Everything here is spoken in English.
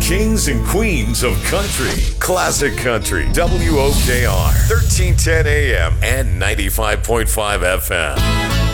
kings and queens of country. Classic Country, WOKR, 1310 AM and 95.5 FM.